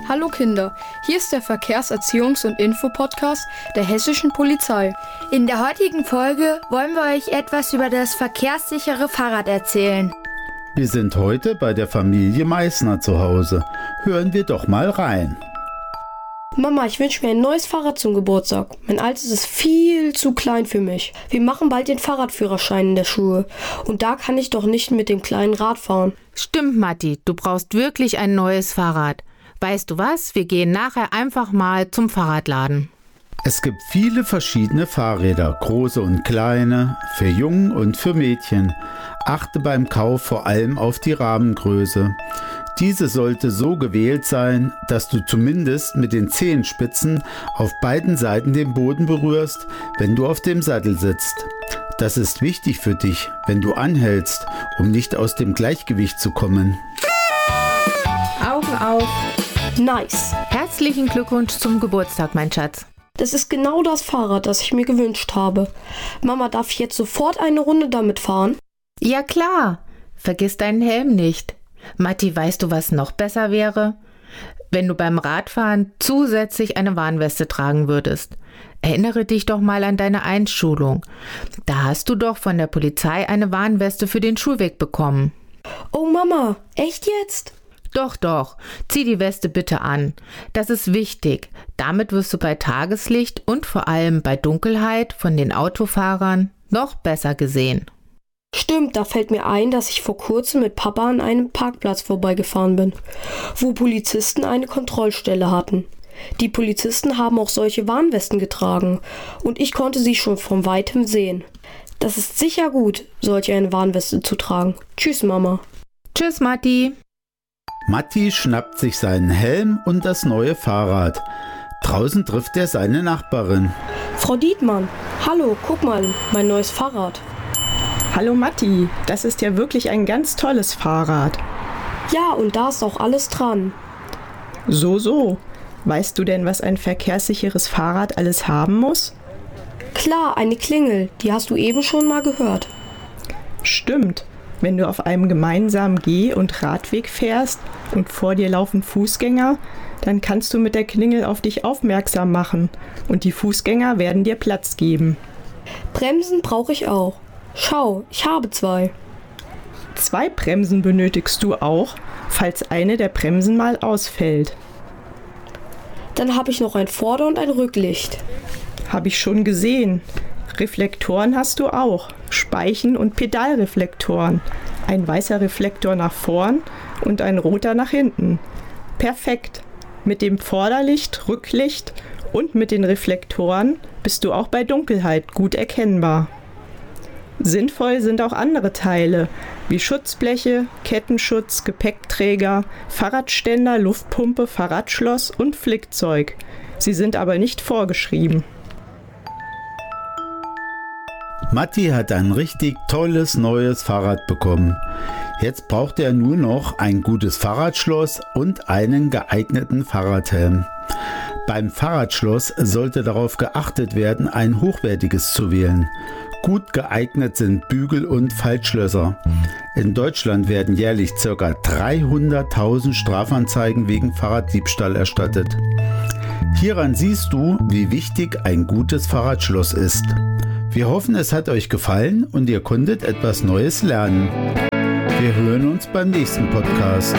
Hallo Kinder, hier ist der Verkehrserziehungs- und Infopodcast der Hessischen Polizei. In der heutigen Folge wollen wir euch etwas über das verkehrssichere Fahrrad erzählen. Wir sind heute bei der Familie Meißner zu Hause. Hören wir doch mal rein. Mama, ich wünsche mir ein neues Fahrrad zum Geburtstag. Mein altes ist viel zu klein für mich. Wir machen bald den Fahrradführerschein in der Schule. Und da kann ich doch nicht mit dem kleinen Rad fahren. Stimmt, Matti, du brauchst wirklich ein neues Fahrrad. Weißt du was? Wir gehen nachher einfach mal zum Fahrradladen. Es gibt viele verschiedene Fahrräder, große und kleine, für Jungen und für Mädchen. Achte beim Kauf vor allem auf die Rahmengröße. Diese sollte so gewählt sein, dass du zumindest mit den Zehenspitzen auf beiden Seiten den Boden berührst, wenn du auf dem Sattel sitzt. Das ist wichtig für dich, wenn du anhältst, um nicht aus dem Gleichgewicht zu kommen. Augen auf. Nice. Herzlichen Glückwunsch zum Geburtstag, mein Schatz. Das ist genau das Fahrrad, das ich mir gewünscht habe. Mama, darf ich jetzt sofort eine Runde damit fahren? Ja klar. Vergiss deinen Helm nicht. Matti, weißt du, was noch besser wäre? Wenn du beim Radfahren zusätzlich eine Warnweste tragen würdest. Erinnere dich doch mal an deine Einschulung. Da hast du doch von der Polizei eine Warnweste für den Schulweg bekommen. Oh Mama, echt jetzt? Doch. Zieh die Weste bitte an. Das ist wichtig. Damit wirst du bei Tageslicht und vor allem bei Dunkelheit von den Autofahrern noch besser gesehen. Stimmt, da fällt mir ein, dass ich vor kurzem mit Papa an einem Parkplatz vorbeigefahren bin, wo Polizisten eine Kontrollstelle hatten. Die Polizisten haben auch solche Warnwesten getragen und ich konnte sie schon von weitem sehen. Das ist sicher gut, solch eine Warnweste zu tragen. Tschüss, Mama. Tschüss, Matti. Matti schnappt sich seinen Helm und das neue Fahrrad. Draußen trifft er seine Nachbarin. Frau Dietmann, hallo, guck mal, mein neues Fahrrad. Hallo Matti, das ist ja wirklich ein ganz tolles Fahrrad. Ja, und da ist auch alles dran. So. Weißt du denn, was ein verkehrssicheres Fahrrad alles haben muss? Klar, eine Klingel, die hast du eben schon mal gehört. Stimmt. Wenn du auf einem gemeinsamen Geh- und Radweg fährst und vor dir laufen Fußgänger, dann kannst du mit der Klingel auf dich aufmerksam machen und die Fußgänger werden dir Platz geben. Bremsen brauche ich auch. Schau, ich habe 2. 2 Bremsen benötigst du auch, falls eine der Bremsen mal ausfällt. Dann habe ich noch ein Vorder- und ein Rücklicht. Habe ich schon gesehen. Reflektoren hast du auch. Speichen- und Pedalreflektoren. Ein weißer Reflektor nach vorn und ein roter nach hinten. Perfekt. Mit dem Vorderlicht, Rücklicht und mit den Reflektoren bist du auch bei Dunkelheit gut erkennbar. Sinnvoll sind auch andere Teile, wie Schutzbleche, Kettenschutz, Gepäckträger, Fahrradständer, Luftpumpe, Fahrradschloss und Flickzeug. Sie sind aber nicht vorgeschrieben. Matti hat ein richtig tolles neues Fahrrad bekommen. Jetzt braucht er nur noch ein gutes Fahrradschloss und einen geeigneten Fahrradhelm. Beim Fahrradschloss sollte darauf geachtet werden, ein hochwertiges zu wählen. Gut geeignet sind Bügel- und Faltschlösser. In Deutschland werden jährlich ca. 300.000 Strafanzeigen wegen Fahrraddiebstahl erstattet. Hieran siehst du, wie wichtig ein gutes Fahrradschloss ist. Wir hoffen, es hat euch gefallen und ihr konntet etwas Neues lernen. Wir hören uns beim nächsten Podcast.